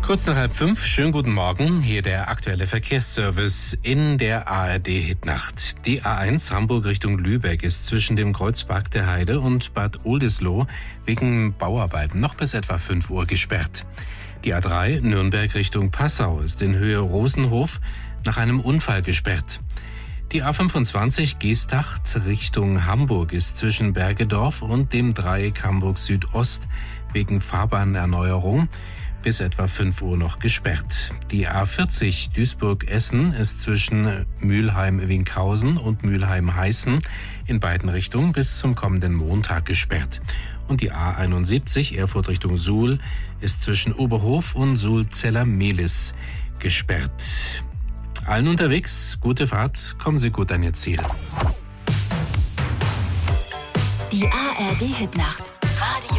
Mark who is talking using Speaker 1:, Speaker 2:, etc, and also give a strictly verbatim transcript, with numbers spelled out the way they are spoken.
Speaker 1: Kurz nach halb fünf, schönen guten Morgen, hier der aktuelle Verkehrsservice in der A R D-Hitnacht. Die A eins Hamburg Richtung Lübeck ist zwischen dem Kreuzpark der Heide und Bad Oldesloe wegen Bauarbeiten noch bis etwa fünf Uhr gesperrt. Die A drei Nürnberg Richtung Passau ist in Höhe Rosenhof nach einem Unfall gesperrt. Die A fünfundzwanzig Geesthacht Richtung Hamburg ist zwischen Bergedorf und dem Dreieck Hamburg Südost wegen Fahrbahnerneuerung bis etwa fünf Uhr noch gesperrt. Die A vierzig Duisburg-Essen ist zwischen Mülheim-Winkhausen und Mülheim-Heißen in beiden Richtungen bis zum kommenden Montag gesperrt. Und die A einundsiebzig Erfurt Richtung Suhl ist zwischen Oberhof und Suhl-Zeller-Mehlis gesperrt. Allen unterwegs, gute Fahrt, kommen Sie gut an Ihr Ziel.
Speaker 2: Die A R D-Hitnacht.